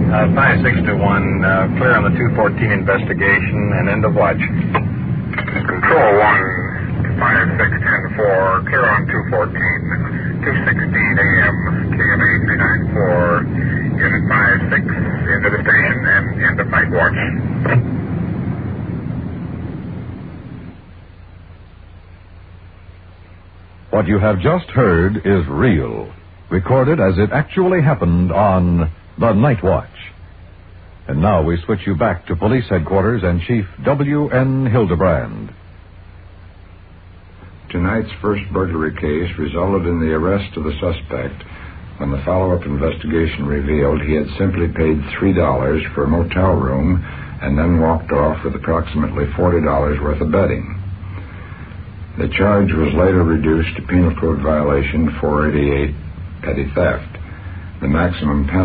5-6 to 1, clear on the 214 investigation and end of watch. Control 1, 5-6-10-4, clear on 214, 2:16 a.m., KMA 394, Unit 5-6, into the station and end of night watch. What you have just heard is real, recorded as it actually happened on The Night Watch. And now we switch you back to police headquarters and Chief W.N. Hildebrand. Tonight's first burglary case resulted in the arrest of the suspect when the follow-up investigation revealed he had simply paid $3 for a motel room and then walked off with approximately $40 worth of betting. The charge was later reduced to Penal Code Violation 488, petty theft. The maximum penalty